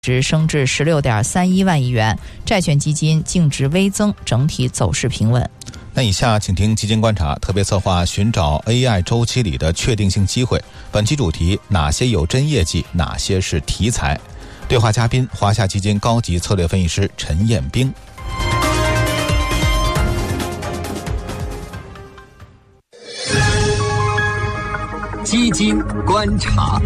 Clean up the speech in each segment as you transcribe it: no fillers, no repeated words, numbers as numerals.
值升至16.31万亿元，债券基金净值微增，整体走势平稳。 那以下请听基金观察特别策划寻找 AI 周期里的确定性机会。本期主题：哪些有真业绩，哪些是题材？对话嘉宾：华夏基金高级策略分析师陈彦兵。 基金观察。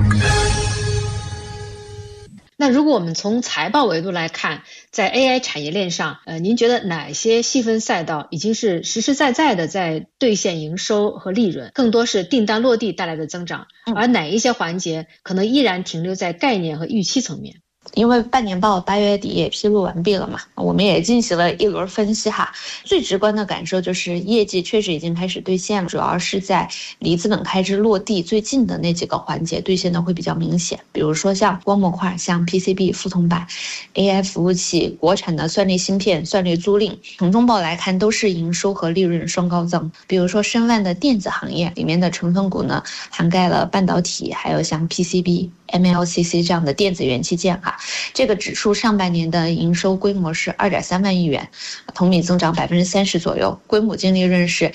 那如果我们从财报维度来看，在 AI 产业链上，您觉得哪些细分赛道已经是实实在在的在兑现营收和利润，更多是订单落地带来的增长，而哪一些环节可能依然停留在概念和预期层面？ 因为半年报8月底也披露完毕了嘛，我们也进行了一轮分析哈。最直观的感受就是业绩确实已经开始兑现了，主要是在离资本开支落地最近的那几个环节兑现的会比较明显，比如说像光模块、像 PCB 覆铜板、AI 服务器、国产的算力芯片、算力租赁，从中报来看都是营收和利润双高增。比如说申万的电子行业里面的成分股呢，涵盖了半导体，还有像 PCB、MLCC 这样的电子元器件哈。这个指数上半年的营收规模是2.3万亿元，同比增长30%左右，规模净利润是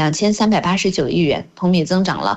2389亿元，同比增长了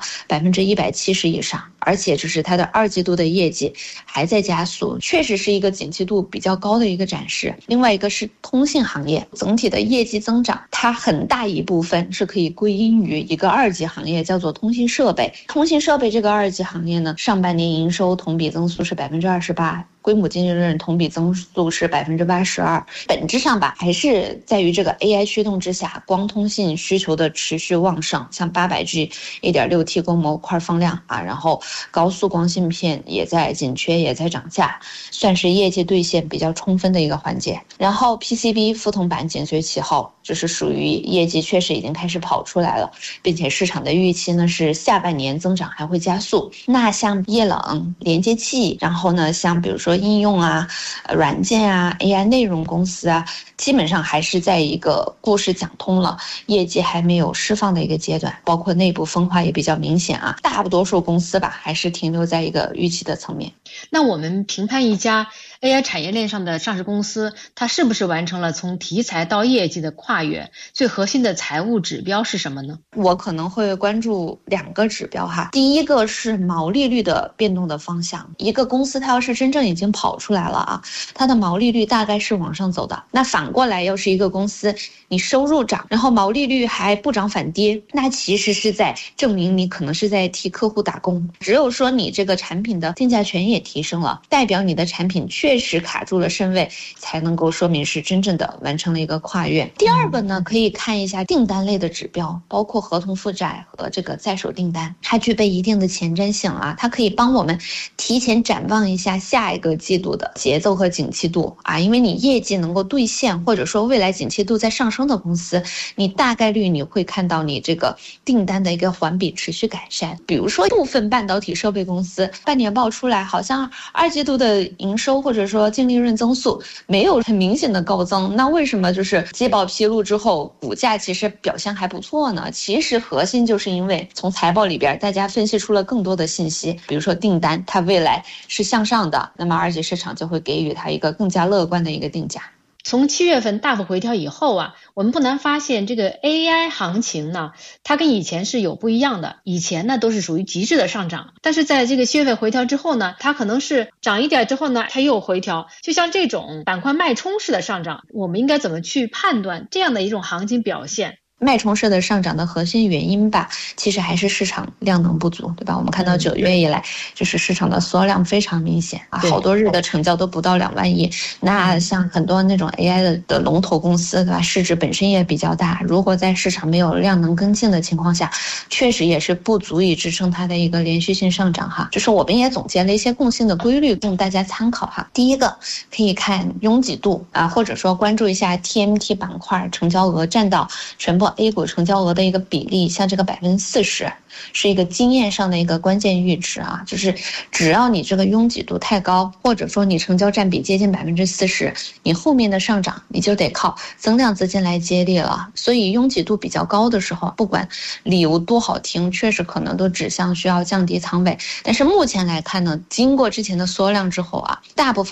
170%以上。而且就是它的2季度的业绩还在加速，确实是一个景气度比较高的一个展示。另外一个是通信行业，整体的业绩增长，它很大一部分是可以归因于一个2级行业，叫做通信设备。通信设备这个2级行业呢，上半年营收同比增速是28%，规模净利润同比增速是82%。本质上吧，还是在于这个 AI 驱动之下，光通信需求的持续旺盛，像 800G 1.6T 光模块放量啊，然后高速光芯片也在紧缺，也在涨价，算是业绩兑现比较充分的一个环节。然后 PCB 覆铜板紧随其后，就是属于业绩确实已经开始跑出来了，并且市场的预期呢是下半年增长还会加速。那像液冷、连接器，然后呢像比如说应用啊、软件啊、AI 内容公司啊，基本上还是在一个故事讲通了，业绩还没有释放的一个阶段，包括内部分化也比较明显啊。大多数公司吧还是停留在一个预期的层面。 那我们评判一家 AI 产业链上的上市公司，它是不是完成了从题材到业绩的跨越？最核心的财务指标是什么呢？ 我可能会关注2个指标哈。第一个是毛利率的变动的方向，一个公司它要是真正已经跑出来了啊，它的毛利率大概是往上走的。那反过来要是一个公司你收入涨，然后毛利率还不涨反跌，那其实是在证明你可能是在替客户打工。只有说你这个产品的定价权也提升了，代表你的产品确实卡住了身位，才能够说明是真正的完成了一个跨越。第二个呢，可以看一下订单类的指标，包括合同负债和这个在手订单，它具备一定的前瞻性啊，它可以帮我们提前展望一下下一个季度的节奏和景气度啊，因为你业绩能够兑现，或者说未来景气度在上升的公司，你大概率你会看到你这个订单的一个环比持续改善。比如说部分半导体设备公司半年报出来，好像2季度的营收或者说净利润增速没有很明显的高增，那为什么就是季报披露之后股价其实表现还不错呢？其实核心就是因为从财报里边大家分析出了更多的信息，比如说订单它未来是向上的，那么二级市场就会给予它一个更加乐观的一个定价。 从7月份大幅回调以后啊，我们不难发现这个 AI 行情呢，它跟以前是有不一样的。以前呢都是属于极致的上涨，但是在这个7月份回调之后呢，它可能是涨一点之后呢，它又回调。就像这种板块脉冲式的上涨，我们应该怎么去判断这样的一种行情表现？ 脉冲式的上涨的核心原因吧，其实还是市场量能不足，对吧？我们看到9月以来，就是市场的缩量非常明显啊，好多日的成交都不到2万亿。那像很多那种 AI 的龙头公司，对吧？市值本身也比较大，如果在市场没有量能跟进的情况下，确实也是不足以支撑它的一个连续性上涨哈。就是我们也总结了一些共性的规律供大家参考哈。第一个可以看拥挤度啊，或者说关注一下 TMT 板块成交额占到全部部 A 股成交额的一个比例，像这个40%，是一个经验上的一个关键阈值啊，就是只要你这个拥挤度太高，或者说你成交占比接近40%，你后面的上涨你就得靠增量资金来接力了。所以拥挤度比较高的时候，不管理由多好听，确实可能都指向需要降低仓位。但是目前来看呢，经过之前的缩量之后啊，大部分